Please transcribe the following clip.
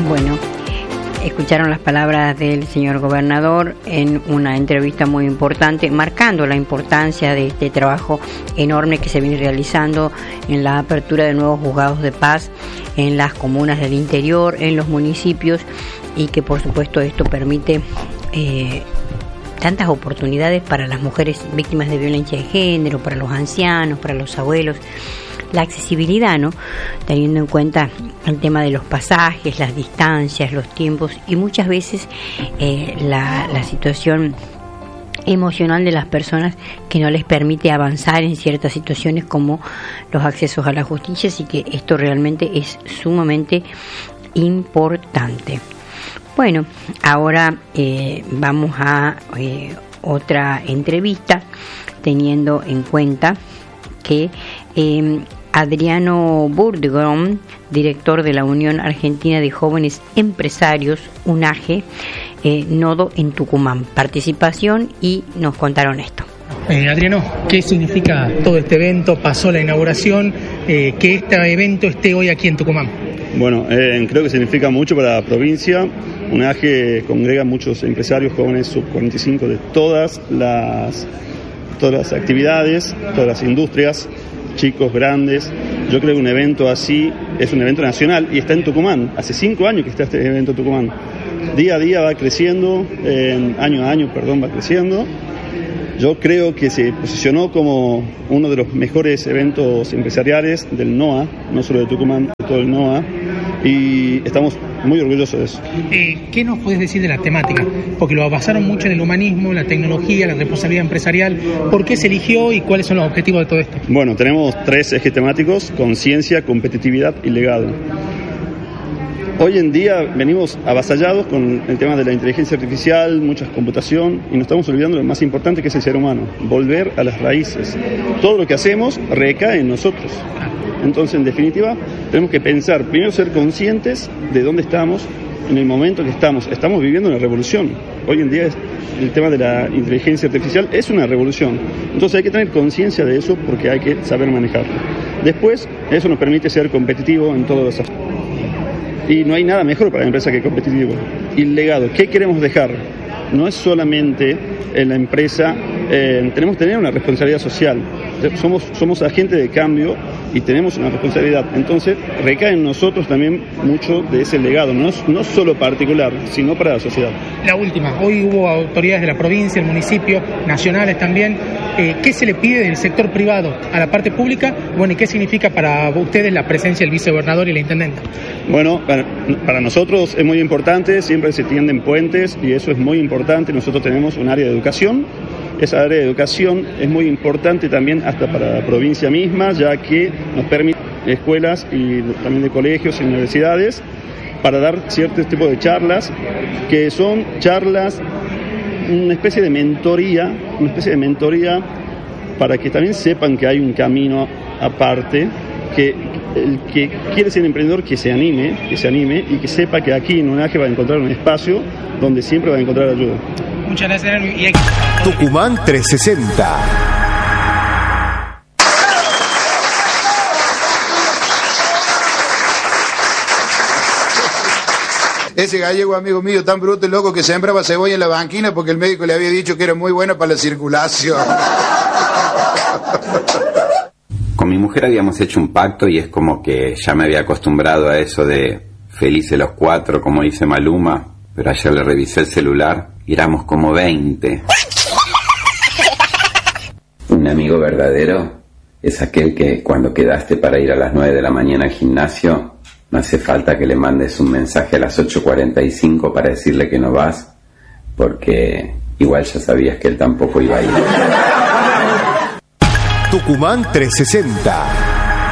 Bueno, escucharon las palabras del señor gobernador en una entrevista muy importante, marcando la importancia de este trabajo enorme que se viene realizando en la apertura de nuevos juzgados de paz en las comunas del interior, en los municipios, y que por supuesto esto permite tantas oportunidades para las mujeres víctimas de violencia de género, para los ancianos, para los abuelos. La accesibilidad, ¿no? Teniendo en cuenta el tema de los pasajes, las distancias, los tiempos y muchas veces la situación emocional de las personas que no les permite avanzar en ciertas situaciones como los accesos a la justicia, así que esto realmente es sumamente importante. Bueno, ahora vamos a otra entrevista, teniendo en cuenta que Adriano Burdigón, director de la Unión Argentina de Jóvenes Empresarios, UNAGE, nodo en Tucumán, participación, y nos contaron esto. Adriano, ¿qué significa todo este evento? Pasó la inauguración, que este evento esté hoy aquí en Tucumán. Bueno, creo que significa mucho para la provincia. UNAGE congrega muchos empresarios jóvenes sub-45 de todas las actividades, todas las industrias, chicos, grandes. Yo creo que un evento así es un evento nacional y está en Tucumán. Hace 5 años que está este evento en Tucumán. Día a día va creciendo, año a año, va creciendo. Yo creo que se posicionó como uno de los mejores eventos empresariales del NOA, no solo de Tucumán, de todo el NOA, y estamos muy orgullosos de eso. ¿Qué nos puedes decir de la temática? Porque lo basaron mucho en el humanismo, la tecnología, la responsabilidad empresarial. ¿Por qué se eligió y cuáles son los objetivos de todo esto? Bueno, tenemos 3 ejes temáticos: conciencia, competitividad y legado. Hoy en día venimos avasallados con el tema de la inteligencia artificial, mucha computación, y nos estamos olvidando de lo más importante, que es el ser humano, volver a las raíces. Todo lo que hacemos recae en nosotros. Entonces, en definitiva, tenemos que pensar, primero ser conscientes de dónde estamos, en el momento que estamos. Estamos viviendo una revolución. Hoy en día el tema de la inteligencia artificial es una revolución. Entonces hay que tener conciencia de eso porque hay que saber manejarlo. Después, eso nos permite ser competitivo en todos los aspectos. Y no hay nada mejor para la empresa que competitivo. Y el legado, ¿qué queremos dejar? No es solamente en la empresa, tenemos que tener una responsabilidad social. Somos agentes de cambio y tenemos una responsabilidad. Entonces recae en nosotros también mucho de ese legado, no solo particular, sino para la sociedad. La última, hoy hubo autoridades de la provincia, el municipio, nacionales también. ¿Qué se le pide del sector privado a la parte pública? Bueno, ¿y qué significa para ustedes la presencia del vicegobernador y la intendenta? Bueno, para nosotros es muy importante, siempre se tienden puentes y eso es muy importante. Nosotros tenemos un área de educación. Esa área de educación es muy importante también hasta para la provincia misma, ya que nos permite escuelas y también de colegios y universidades para dar cierto tipo de charlas, que son charlas, una especie de mentoría para que también sepan que hay un camino aparte, que el que quiere ser emprendedor que se anime y que sepa que aquí en UNAGE va a encontrar un espacio donde siempre va a encontrar ayuda. Muchas gracias. Tucumán 360. Ese gallego amigo mío tan bruto y loco que sembraba cebolla en la banquina porque el médico le había dicho que era muy buena para la circulación. Con mi mujer habíamos hecho un pacto y es como que ya me había acostumbrado a eso de felices los 4, como dice Maluma, pero ayer le revisé el celular y éramos como 20. Un amigo verdadero es aquel que cuando quedaste para ir a las 9 de la mañana al gimnasio, no hace falta que le mandes un mensaje a las 8:45 para decirle que no vas, porque igual ya sabías que él tampoco iba a ir. Tucumán 360.